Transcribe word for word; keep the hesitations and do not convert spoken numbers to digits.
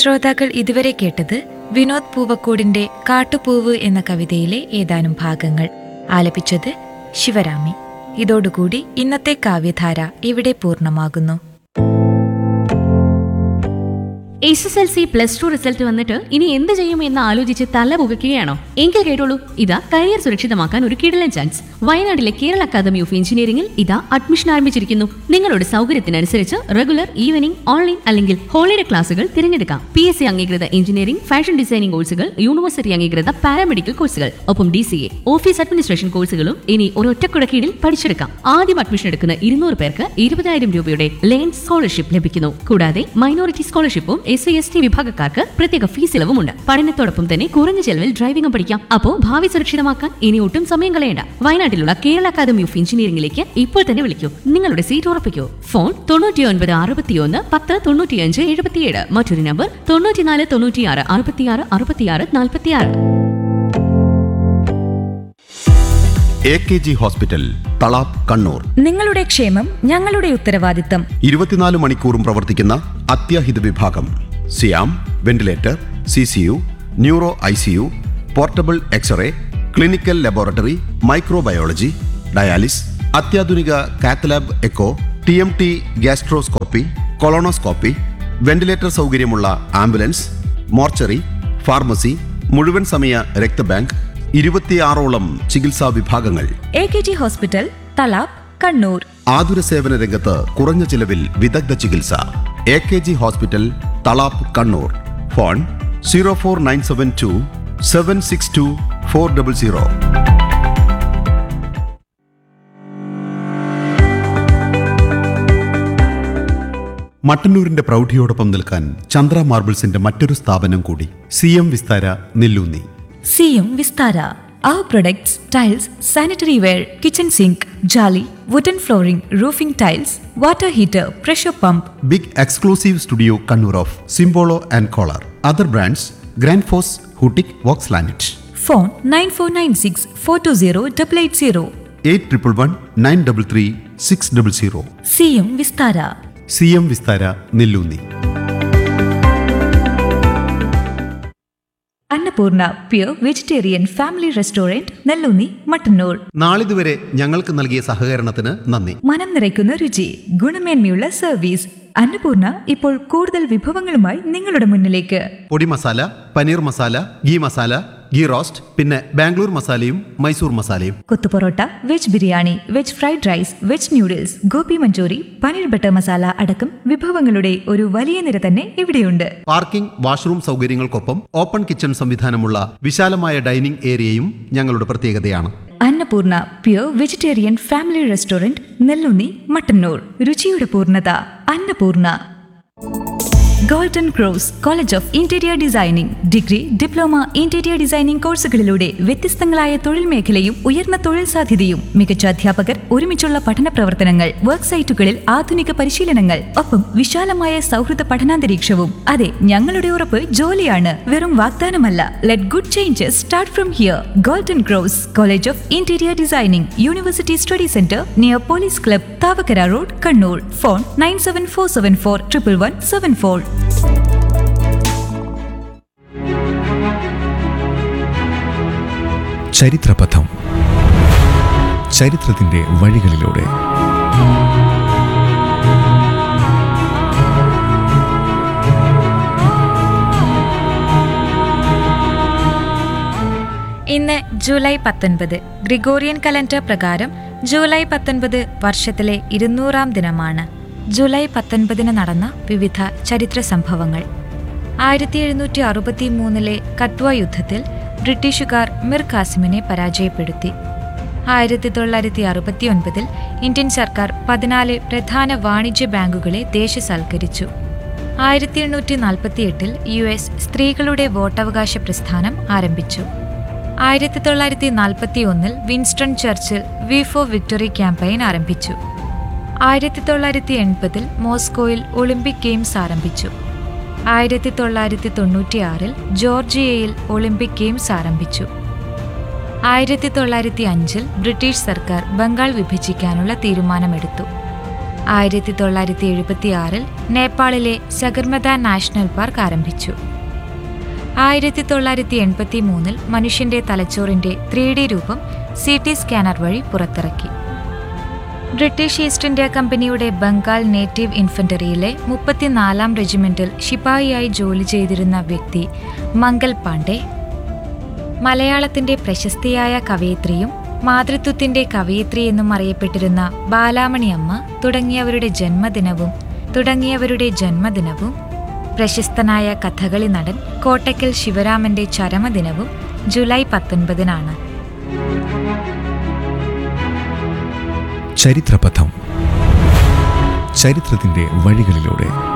ശ്രോതാക്കൾ ഇതുവരെ കേട്ടത് വിനോദ് പൂവക്കോടിന്റെ കാട്ടുപൂവ് എന്ന കവിതയിലെ ഏതാനും ഭാഗങ്ങൾ. ആലപിച്ചത് ശിവരാമി. ഇതോടുകൂടി ഇന്നത്തെ കാവ്യധാര ഇവിടെ പൂർണ്ണമാകുന്നു. S S L C plus two result വന്നിട്ട് ഇനി എന്ത് ചെയ്യും എന്ന് ആലോചിച്ച് തല പുകയ്ക്കുകയാണോ? എങ്കിൽ കേട്ടോളൂ, ഇതാ കരിയർ സുരക്ഷിതമാക്കാൻ ഒരു കിടിലൻ ചാൻസ്. വയനാട്ടിലെ കേരള അക്കാദമി ഓഫ് എഞ്ചിനീയറിംഗിൽ ഇതാ അഡ്മിഷൻ ആരംഭിച്ചിരിക്കുന്നു. നിങ്ങളുടെ സൗകര്യത്തിനനുസരിച്ച് റെഗുലർ, ഈവനിംഗ്, ഓൺലൈൻ അല്ലെങ്കിൽ ഹോളിഡേ ക്ലാസുകൾ തിരഞ്ഞെടുക്കാം. പി എസ് സി അംഗീകൃത എഞ്ചിനീയറിംഗ്, ഫാഷൻ ഡിസൈനിംഗ് കോഴ്സുകൾ, യൂണിവേഴ്സിറ്റി അംഗീകൃത പാരാമെഡിക്കൽ കോഴ്സുകൾ, ഒപ്പം D C A, office administration കോഴ്സുകളും ഇനി ഒരൊറ്റക്കുട കീഴിൽ പഠിച്ചെടുക്കാം. ആദ്യം അഡ്മിഷൻ എടുക്കുന്ന ഇരുന്നൂറ് പേർക്ക് ഇരുപതിനായിരം രൂപയുടെ ലേൺ സ്കോളർഷിപ്പ് ലഭിക്കുന്നു. കൂടാതെ minority സ്കോളർഷിപ്പും S C S T വിഭാഗക്കാർക്ക് പ്രത്യേക ഫീസ് ഇളവുമുണ്ട്. പഠനത്തോടൊപ്പം തന്നെ കുറഞ്ഞ ചെലവിൽ ഡ്രൈവിംഗും പഠിക്കാം. അപ്പോ ഭാവി സുരക്ഷിതമാക്കാൻ ഇനി ഒട്ടും സമയം കളയേണ്ട. വയനാട്ടിലുള്ള കേരള അക്കാദമി ഓഫ് എഞ്ചിനീയറിംഗിലേക്ക് ഇപ്പോൾ തന്നെ വിളിക്കൂ. നിങ്ങളുടെ സീറ്റ് ഉറപ്പിക്കൂ. ഫോൺ തൊണ്ണൂറ്റി ഒൻപത് അറുപത്തിയൊന്ന് പത്ത് തൊണ്ണൂറ്റിയഞ്ച് എഴുപത്തിയേഴ്. മറ്റൊരു നമ്പർ തൊണ്ണൂറ്റിനാല് തൊണ്ണൂറ്റിയാറ് അറുപത്തിയാറ് അറുപത്തിയാറ് നാൽപ്പത്തിയാറ്. A K G hospital, Thalap, Kannur. നിങ്ങളുടെ ക്ഷേമം ഞങ്ങളുടെ ഉത്തരവാദിത്തം. ഇരുപത്തിനാല് മണിക്കൂറും പ്രവർത്തിക്കുന്ന അത്യാഹിത വിഭാഗം, സിയാം, ventilator, C C U, neuro I C U, portable x-ray, clinical laboratory, microbiology, dialysis, അത്യാധുനിക cath lab echo, T M T, gastroscopy, colonoscopy, ventilator സൗകര്യമുള്ള ആംബുലൻസ്, മോർച്ചറി, ഫാർമസി, മുഴുവൻ സമയ രക്തബാങ്ക്, ഇരുപത്തിയാറോളം ചികിത്സാ വിഭാഗങ്ങൾ. A K G hospital, Thalap, Kannur. ആതുര സേവന രംഗത്ത് കുറഞ്ഞ ചിലവിൽ വിദഗ്ധ ചികിത്സ. A K G hospital, Thalap, Kannur. Phone zero four nine seven to seven six to four double zero. മട്ടന്നൂരിന്റെ പ്രൗഢിയോടൊപ്പം നിൽക്കാൻ ചന്ദ്ര മാർബിൾസിന്റെ മറ്റൊരു സ്ഥാപനം കൂടി, C M Vistara, Nelloonni. C M Vistara. Our products, tiles, sanitary ware, kitchen sink, jolly, wooden flooring, roofing tiles, water heater, pressure pump. Big exclusive studio Kannur of Simbolo and Collar. Other brands, Grand Force, Hutik, Vox Lanet. Phone nine four nine six four two zero eight eight zero. eight one one nine three three six zero zero. C M Vistara. C M Vistara, Nelloonni. Annapurna pure vegetarian family restaurant, Nelloonni, Mattannur. നാളിതുവരെ ഞങ്ങൾക്ക് നൽകിയ സഹകരണത്തിന് നന്ദി. മനം നിറയ്ക്കുന്ന രുചി, ഗുണമേന്മയുള്ള service. Annapurna ഇപ്പോൾ കൂടുതൽ വിഭവങ്ങളുമായി നിങ്ങളുടെ മുന്നിലേക്ക്. പൊടി മസാല, പനീർ മസാല, ഗീ മസാല, ഗീ റോസ്റ്റ്, പിന്നെ ബാംഗ്ലൂർ മസാലയും മൈസൂർ മസാലയും. കൊത്തു parotta, veg biryani, veg fried rice, veg noodles, Gopi Manchurian, paneer butter masala അടക്കം വിഭവങ്ങളുടെ ഒരു വലിയ നിര തന്നെ ഇവിടെയുണ്ട്. പാർക്കിംഗ്, വാഷ്റൂം സൗകര്യങ്ങൾക്കൊപ്പം ഓപ്പൺ കിച്ചൺ സംവിധാനമുള്ള വിശാലമായ ഡൈനിംഗ് ഏരിയയും ഞങ്ങളുടെ പ്രത്യേകതയാണ്. Annapurna pure vegetarian family restaurant, Nelloonni, Mattannur. രുചിയുടെ പൂർണ്ണത Annapurna. Golden cross college of interior designing degree, diploma, interior designing കോഴ്സുകളിലൂടെ വ്യത്യസ്തങ്ങളായ തൊഴിൽ മേഖലയും ഉയർന്ന തൊഴിൽ സാധ്യതയും, മികച്ച അധ്യാപകർ, ഒരുമിച്ചുള്ള പഠന പ്രവർത്തനങ്ങൾ, വർക്ക് സൈറ്റുകളിൽ ആധുനിക പരിശീലനങ്ങൾ, ഒപ്പം വിശാലമായ സൗഹൃദ പഠനാന്തരീക്ഷവും. അതെ, ഞങ്ങളുടെ ഉറപ്പ് ജോലിയാണ്, വെറും വാഗ്ദാനമല്ല. Let good changes start from here. Golden cross college of interior designing, university study centre, near police club, Thavakkara road, Kannur. Phone nine seven four seven four triple one seven four. ചരിത്രപഥം. ചരിത്രത്തിന്റെ വഴികളിലൂടെ. ഇന്ന് ജൂലൈ പത്തൊൻപത്. ഗ്രിഗോറിയൻ കലണ്ടർ പ്രകാരം July പത്തൊൻപത് വർഷത്തിലെ ഇരുന്നൂറാം ദിനമാണ്. July പത്തൊൻപതിന് നടന്ന വിവിധ ചരിത്ര സംഭവങ്ങൾ. ആയിരത്തി എഴുന്നൂറ്റി അറുപത്തി മൂന്നിലെ കട്വ യുദ്ധത്തിൽ ബ്രിട്ടീഷുകാർ മിർ ഖാസിമിനെ പരാജയപ്പെടുത്തി. ആയിരത്തി തൊള്ളായിരത്തി അറുപത്തി ഒൻപതിൽ ഇന്ത്യൻ സർക്കാർ പതിനാല് പ്രധാന വാണിജ്യ ബാങ്കുകളെ ദേശസൽക്കരിച്ചു. ആയിരത്തി എണ്ണൂറ്റി നാൽപ്പത്തി എട്ടിൽ യു എസ് സ്ത്രീകളുടെ വോട്ടവകാശ പ്രസ്ഥാനം ആരംഭിച്ചു. ആയിരത്തി തൊള്ളായിരത്തി നാൽപ്പത്തി ഒന്നിൽ Winston Churchill V four victory campaign ആരംഭിച്ചു. ആയിരത്തി തൊള്ളായിരത്തി എൺപതിൽ മോസ്കോയിൽ ഒളിമ്പിക് ഗെയിംസ് ആരംഭിച്ചു. ആയിരത്തി തൊള്ളായിരത്തി തൊണ്ണൂറ്റിയാറിൽ ജോർജിയയിൽ ഒളിമ്പിക് ഗെയിംസ് ആരംഭിച്ചു. ആയിരത്തി തൊള്ളായിരത്തി അഞ്ചിൽ ബ്രിട്ടീഷ് സർക്കാർ ബംഗാൾ വിഭജിക്കാനുള്ള തീരുമാനമെടുത്തു. ആയിരത്തി തൊള്ളായിരത്തി എഴുപത്തി ആറിൽ നേപ്പാളിലെ സഗർമത നാഷണൽ പാർക്ക് ആരംഭിച്ചു. ആയിരത്തി തൊള്ളായിരത്തി എൺപത്തി മൂന്നിൽ മനുഷ്യന്റെ തലച്ചോറിന്റെ ത്രീ ഡി രൂപം സി ടി സ്കാനർ വഴി പുറത്തിറക്കി. ബ്രിട്ടീഷ് ഈസ്റ്റ് ഇന്ത്യ കമ്പനിയുടെ ബംഗാൾ നേറ്റീവ് ഇൻഫൻട്രിയിലെ മുപ്പത്തിനാലാം റെജിമെന്റിൽ ശിപായിയായി ജോലി ചെയ്തിരുന്ന വ്യക്തി മംഗൽ പാണ്ഡെ, മലയാളത്തിന്റെ പ്രശസ്തിയായ കവയിത്രിയും മാതൃത്വത്തിന്റെ കവയിത്രി എന്നും അറിയപ്പെട്ടിരുന്ന ബാലാമണി അമ്മ തുടങ്ങിയവരുടെ ജന്മദിനവും തുടങ്ങിയവരുടെ ജന്മദിനവും പ്രശസ്തനായ കഥകളി നടൻ കോട്ടയ്ക്കൽ ശിവരാമന്റെ ചരമദിനവും ജൂലൈ പത്തൊൻപതിനാണ്. ചരിത്രപഥം. ചരിത്രത്തിന്റെ വഴികളിലൂടെ